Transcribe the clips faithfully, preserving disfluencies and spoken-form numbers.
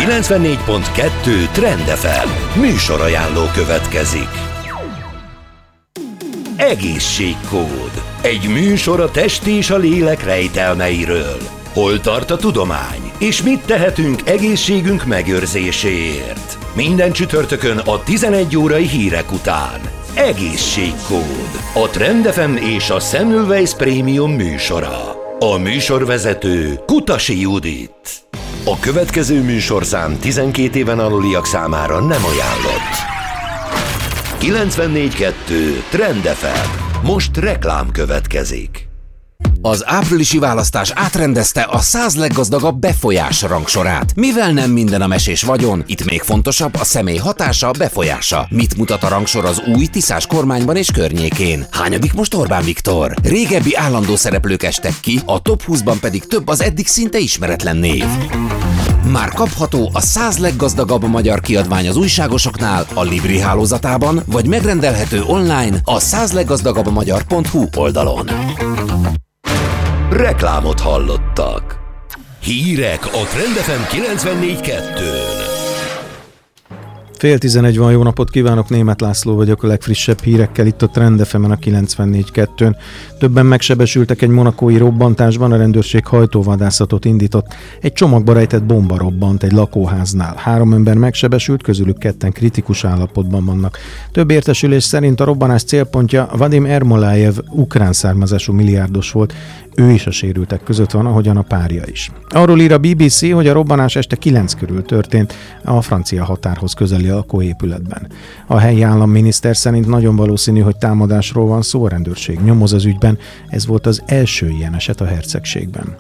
kilencvennégy pont kettő Trend ef em műsorajánló következik. Egészségkód. Egy műsor a test és a lélek rejtelmeiről. Hol tart a tudomány, és mit tehetünk egészségünk megőrzéséért? Minden csütörtökön a tizenegy órai hírek után. Egészségkód. A Trend ef em és a Semmelweis Prémium műsora. A műsorvezető Kutasi Judit. A következő műsorszám tizenkét éven aluliak számára nem ajánlott. kilencvennégy pont kettő Trend ef em. Most reklám következik. Az áprilisi választás átrendezte a száz leggazdagabb befolyás rangsorát. Mivel nem minden a mesés vagyon, itt még fontosabb a személy hatása, befolyása. Mit mutat a rangsor az új Tiszás kormányban és környékén? Hányadik most Orbán Viktor? Régebbi állandó szereplők estek ki, a top húszban pedig több az eddig szinte ismeretlen név. Már kapható a száz leggazdagabb magyar kiadvány az újságosoknál, a Libri hálózatában, vagy megrendelhető online a száz leggazdagabb magyar pont hu oldalon. Reklámot hallottak. Hírek a Trend ef em kilencvennégy pont kettőn. Fél tizenegy van, jó napot kívánok, Németh László vagyok a legfrissebb hírekkel itt a Trend ef emen a kilencvennégy pont kettőn. Többen megsebesültek egy monacói robbantásban, a rendőrség hajtóvadászatot indított. Egy csomagba rejtett bomba robbant egy lakóháznál. Három ember megsebesült, közülük ketten kritikus állapotban vannak. Több értesülés szerint a robbanás célpontja Vadim Ermolajev, ukrán származású milliárdos volt. Ő is a sérültek között van, ahogyan a párja is. Arról ír a bé bé cé, hogy a robbanás este kilenc körül történt a francia határhoz közeli lakóépületben. A helyi államminiszter szerint nagyon valószínű, hogy támadásról van szó, a rendőrség nyomoz az ügyben, ez volt az első ilyen eset a hercegségben.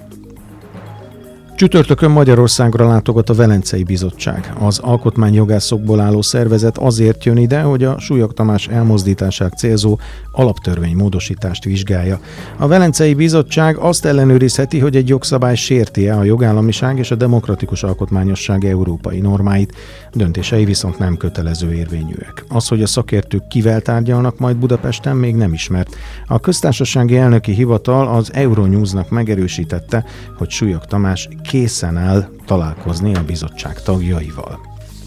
Csütörtökön Magyarországra látogat a Velencei Bizottság. Az alkotmányjogászokból álló szervezet azért jön ide, hogy a Súlyog Tamás elmozdítását célzó alaptörvénymódosítást vizsgálja. A Velencei Bizottság azt ellenőrizheti, hogy egy jogszabály sérti-e a jogállamiság és a demokratikus alkotmányosság európai normáit, döntései viszont nem kötelező érvényűek. Az, hogy a szakértők kivel tárgyalnak majd Budapesten, még nem ismert. A köztársasági elnöki hivatal az Euronewsnak megerősítette, hogy Súlyog Tamás készen áll találkozni a bizottság tagjaival.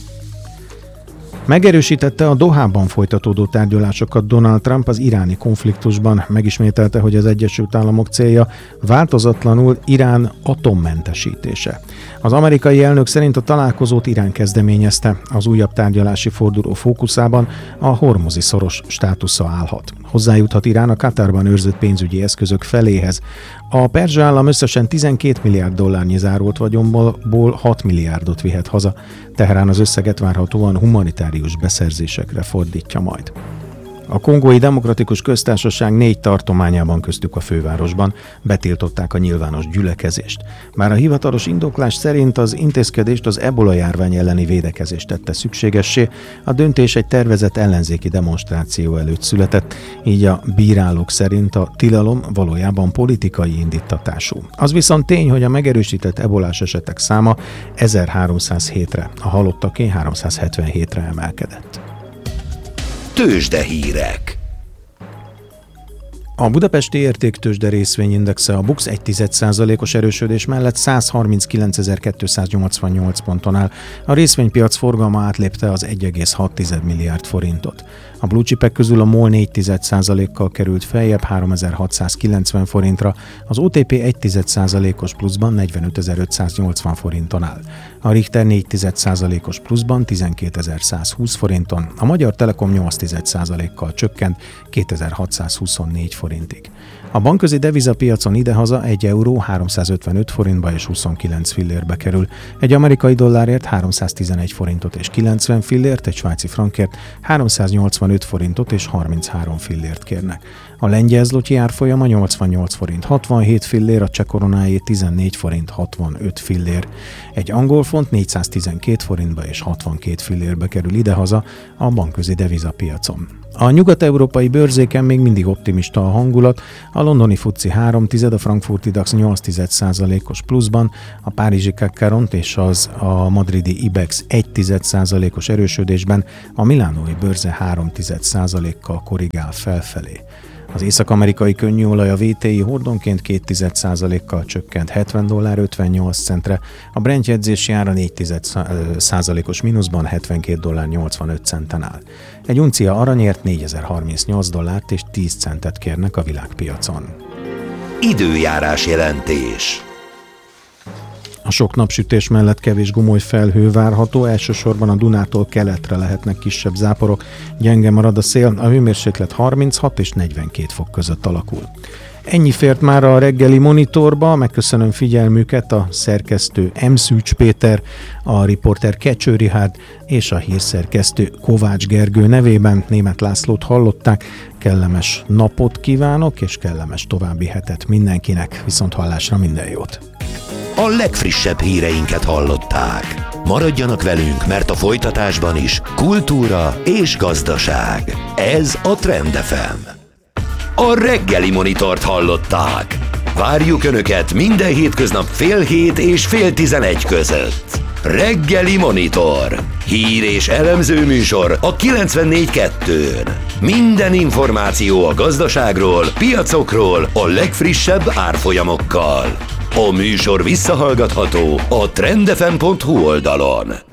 Megerősítette a Dohában folytatódó tárgyalásokat Donald Trump az iráni konfliktusban, megismételte, hogy az Egyesült Államok célja változatlanul Irán atommentesítése. Az amerikai elnök szerint a találkozót Irán kezdeményezte, az újabb tárgyalási forduló fókuszában a hormuzi szoros státusza állhat. Hozzájuthat Irán a Katarban őrzött pénzügyi eszközök feléhez. A perzsa állam összesen tizenkét milliárd dollárnyi zárolt vagyonból hat milliárdot vihet haza. Teherán az összeget várhatóan humanitárius beszerzésekre fordítja majd. A Kongói Demokratikus Köztársaság négy tartományában, köztük a fővárosban betiltották a nyilvános gyülekezést. Bár a hivatalos indoklás szerint az intézkedést az ebola járvány elleni védekezést tette szükségessé, a döntés egy tervezett ellenzéki demonstráció előtt született, így a bírálók szerint a tilalom valójában politikai indítatású. Az viszont tény, hogy a megerősített ebolás esetek száma ezerháromszázhétre, a halottaké háromszázhetvenhétre emelkedett. Tőzsdehírek. A budapesti értéktőzsde részvényindexe a BUX egy egész egy százalékos erősödés mellett száz harminckilencezer-kétszáznyolcvannyolc ponton áll. A részvénypiac forgalma átlépte az egy egész hat milliárd forintot. A blue chipek közül a MOL négy egész egy százalékkal került feljebb háromezer-hatszázkilencven forintra, az o té pé egy egész egy százalékos pluszban negyvenötezer-ötszáznyolcvan forinton áll. A Richter négy egész egy százalékos pluszban tizenkétezer-százhúsz forinton, a Magyar Telekom nyolc egész egy százalékkal csökkent kétezer-hatszázhuszonnégy forintig. A bankközi devizapiacon idehaza egy euró háromszázötvenöt forintba és huszonkilenc fillérbe kerül. Egy amerikai dollárért háromszáztizenegy forintot és kilencven fillért, egy svájci frankért háromszáznyolcvanöt forintot és harminchárom fillért kérnek. A lengyel zloty árfolyama nyolcvannyolc forint hatvanhét fillér, a cseh koronáé tizennégy forint hatvanöt fillér. Egy angol font négyszáztizenkét forintba és hatvankét fillérbe kerül idehaza a bankközi devizapiacon. A nyugat-európai bőrzéken még mindig optimista a hangulat, a londoni fuci három tized, a frankfurti dax nyolc egész egy százalékos pluszban, a párizsi cé á cé Quarante és az a madridi ibex egy egész egy százalékos erősödésben, a milánói bőrze három egész egy százalékkal korrigál felfelé. Az észak-amerikai könnyűolaj a vé té i hordonként két egész egy százalékkal csökkent hetven dollár ötvennyolc centre, a Brent jegyzési ára négy egész egy százalékos mínuszban hetvenkét dollár nyolcvanöt centen áll. Egy uncia aranyért négyezer-harmincnyolc dollárt és tíz centet kérnek a világpiacon. Időjárás jelentés. A sok napsütés mellett kevés gomoly felhő várható, elsősorban a Dunától keletre lehetnek kisebb záporok, gyenge marad a szél, a hőmérséklet harminchat és negyvenkét fok között alakul. Ennyi fért már a reggeli monitorba, megköszönöm figyelmüket a szerkesztő M. Szűcs Péter, a riporter Kecső Rihárd és a hírszerkesztő Kovács Gergő nevében. Németh Lászlót hallották, kellemes napot kívánok és kellemes további hetet mindenkinek, viszont hallásra minden jót! A legfrissebb híreinket hallották. Maradjanak velünk, mert a folytatásban is kultúra és gazdaság. Ez a Trend ef em. A reggeli monitort hallották. Várjuk Önöket minden hétköznap fél hét és fél tizenegy között. Reggeli Monitor. Hír és elemző műsor a kilencvennégy kettőn. Minden információ a gazdaságról, piacokról, a legfrissebb árfolyamokkal. A műsor visszahallgatható a trendefem pont hu oldalon.